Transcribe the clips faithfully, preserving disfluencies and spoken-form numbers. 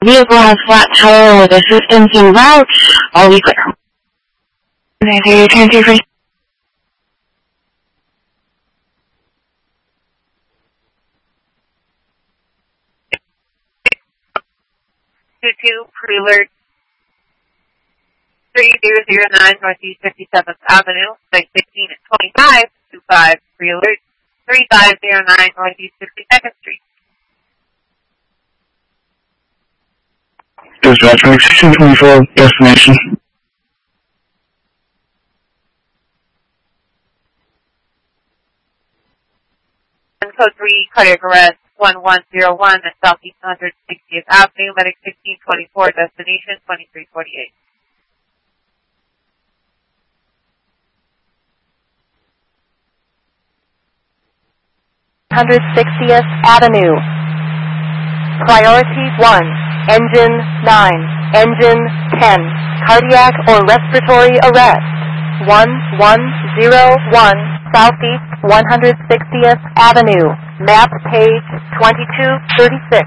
Vehicle has flat tire with assistance en route. All we clear. ninety-eight, ten, two, three. two two, pre-alert three zero zero nine Northeast fifty-seventh Avenue, site fifteen at twenty-five, two five, pre-alert three five zero nine Northeast fifty-second Street. Dispatch, make sixteen twenty-four, destination. Code three, cardiac arrest one one zero one at Southeast one hundred sixtieth Avenue, medic sixteen twenty-four, destination twenty-three forty-eight. one hundred sixtieth Avenue. Priority one, engine nine, engine ten, cardiac or respiratory arrest one one zero one, Southeast one hundred sixtieth Avenue, map page twenty-two thirty-six.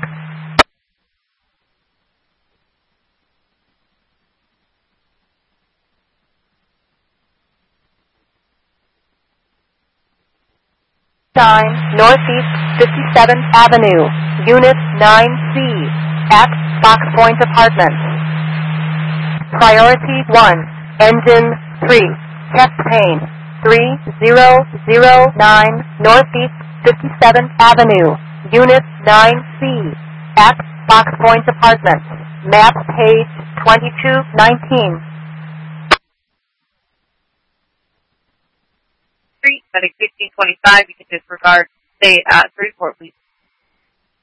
nine, Northeast fifty-seventh Avenue, Unit nine C, at Fox Point Apartments. Priority one, engine three, chest pain, three zero zero nine, Northeast fifty-seventh Avenue, Unit nine C, at Fox Point Apartments, map page twenty-two nineteen. Street, medic fifteen twenty-five, you can disregard. Stay at three four, please.